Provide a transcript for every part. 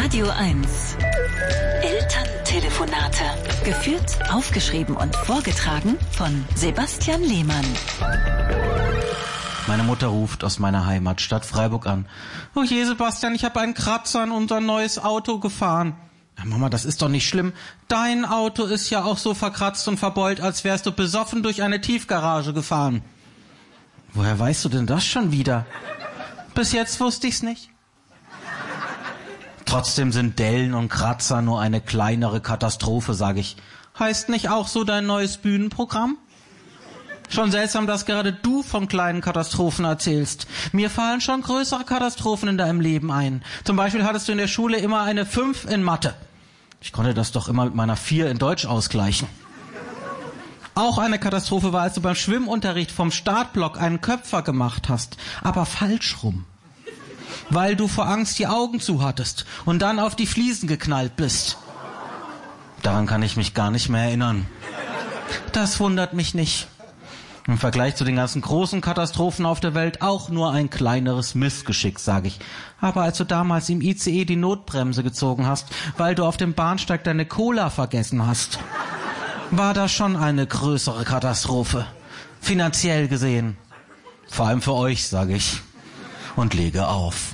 Radio 1. Elterntelefonate. Geführt, aufgeschrieben und vorgetragen von Sebastian Lehmann. Meine Mutter ruft aus meiner Heimatstadt Freiburg an. Oh je, Sebastian, ich habe einen Kratzer an unser neues Auto gefahren. Ja, Mama, das ist doch nicht schlimm. Dein Auto ist ja auch so verkratzt und verbeult, als wärst du besoffen durch eine Tiefgarage gefahren. Woher weißt du denn das schon wieder? Bis jetzt wusste ich's nicht. Trotzdem sind Dellen und Kratzer nur eine kleinere Katastrophe, sage ich. Heißt nicht auch so dein neues Bühnenprogramm? Schon seltsam, dass gerade du von kleinen Katastrophen erzählst. Mir fallen schon größere Katastrophen in deinem Leben ein. Zum Beispiel hattest du in der Schule immer eine 5 in Mathe. Ich konnte das doch immer mit meiner 4 in Deutsch ausgleichen. Auch eine Katastrophe war, als du beim Schwimmunterricht vom Startblock einen Köpfer gemacht hast, aber falsch rum. Weil du vor Angst die Augen zu hattest und dann auf die Fliesen geknallt bist. Daran kann ich mich gar nicht mehr erinnern. Das wundert mich nicht. Im Vergleich zu den ganzen großen Katastrophen auf der Welt auch nur ein kleineres Missgeschick, sage ich. Aber als du damals im ICE die Notbremse gezogen hast, weil du auf dem Bahnsteig deine Cola vergessen hast, war das schon eine größere Katastrophe. Finanziell gesehen. Vor allem für euch, sage ich. Und lege auf.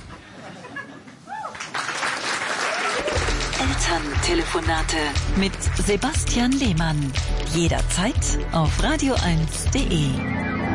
Elterntelefonate mit Sebastian Lehmann. Jederzeit auf radio1.de.